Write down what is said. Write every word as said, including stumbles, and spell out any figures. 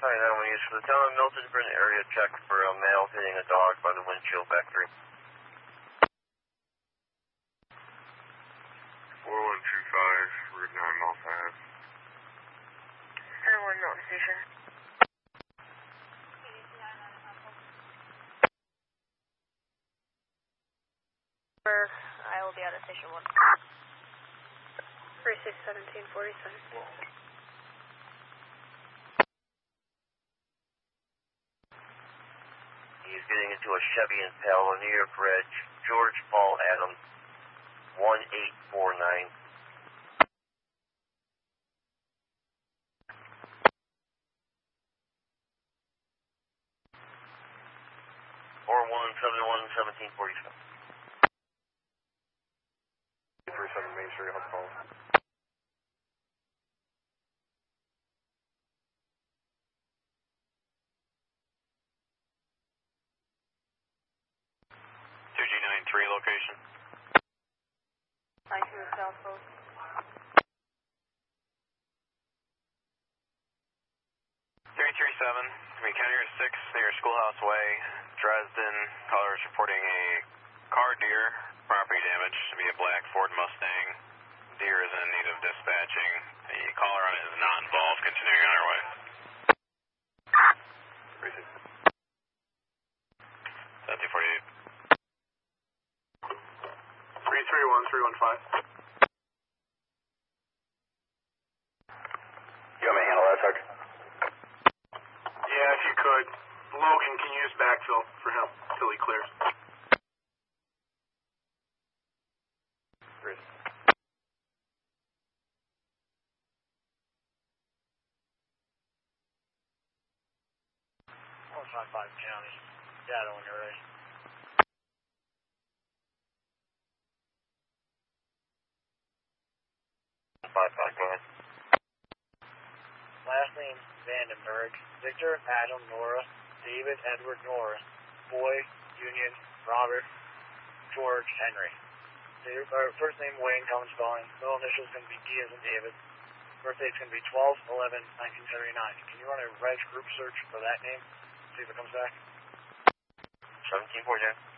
Hi, that one is for the town of Milton for an area check for a male hitting a dog by the windshield factory. four one two five, Route nine, Milton Ave. center one, Milton Station. I will be out at Station one. three six seventeen forty-seven. He's getting into a Chevy Impala near Bridge, George Paul Adams, one eight four nine. four one seven one seventeen forty-seven. thirty-seven Main Street, Hunt Call. two G nine three location. nine two South Coast. three three seven, Command Carrier six near Schoolhouse Way, Dresden. Caller is reporting a car deer, property damage to be a black Ford Mustang. Deer is in need of dispatching. The caller on it is not involved. Continuing on our way. seventeen forty-eight. three three one, three one five. You want me to handle that, Sergeant? Yeah, if you could. Logan, can you use backfill for him until he clears? Great. one five five County. Data when you're ready. five five, go ahead. Last name Vandenberg. Victor, Adam, Nora, David, Edward, Nora. Boy, Union, Robert, George, Henry. Their, or first name Wayne, common spelling. Middle initials going to be D as in David. Birthday's going to be twelve eleven nineteen seventy-nine. Can you run a reg group search for that name? See if it comes back. seventeen forty-nine.